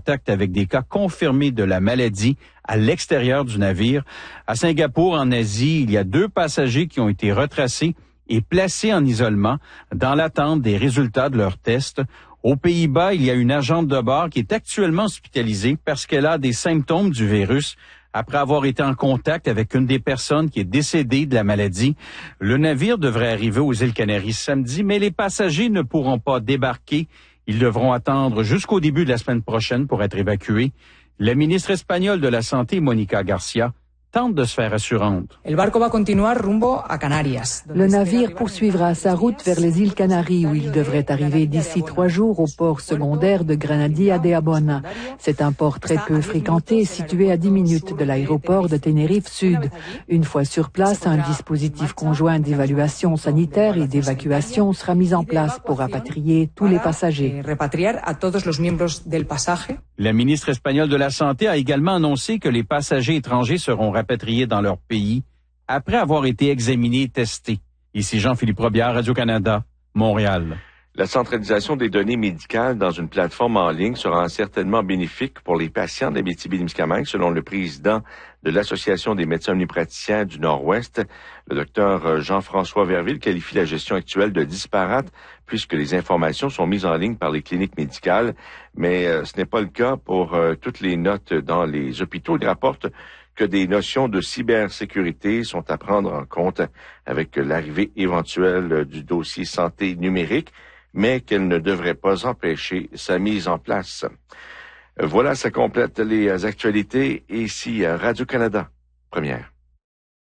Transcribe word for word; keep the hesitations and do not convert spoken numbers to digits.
contact avec des cas confirmés de la maladie à l'extérieur du navire. À Singapour, en Asie, il y a deux passagers qui ont été retracés et placés en isolement dans l'attente des résultats de leurs tests. Aux Pays-Bas, il y a une agente de bord qui est actuellement hospitalisée parce qu'elle a des symptômes du virus après avoir été en contact avec une des personnes qui est décédée de la maladie. Le navire devrait arriver aux îles Canaries samedi, mais les passagers ne pourront pas débarquer. Ils devront attendre jusqu'au début de la semaine prochaine pour être évacués. La ministre espagnole de la Santé, Mónica García, tente de se faire assurante. Le navire poursuivra sa route vers les îles Canaries où il devrait arriver d'ici trois jours au port secondaire de Granadia de Abona. C'est un port très peu fréquenté situé à dix minutes de l'aéroport de Tenerife Sud. Une fois sur place, un dispositif conjoint d'évaluation sanitaire et d'évacuation sera mis en place pour rapatrier tous les passagers. La ministre espagnole de la Santé a également annoncé que les passagers étrangers seront rapatriés dans leur pays après avoir été examinés et testés. Ici Jean-Philippe Robillard, Radio-Canada, Montréal. La centralisation des données médicales dans une plateforme en ligne sera certainement bénéfique pour les patients d'Abitibi-Témiscamingue, selon le président de l'Association des médecins omnipraticiens du Nord-Ouest. Le docteur Jean-François Verville qualifie la gestion actuelle de disparate puisque les informations sont mises en ligne par les cliniques médicales, mais euh, ce n'est pas le cas pour euh, toutes les notes dans les hôpitaux. Il rapporte que des notions de cybersécurité sont à prendre en compte avec l'arrivée éventuelle du dossier santé numérique, mais qu'elle ne devrait pas empêcher sa mise en place. Voilà, ça complète les actualités ici à Radio-Canada. Première.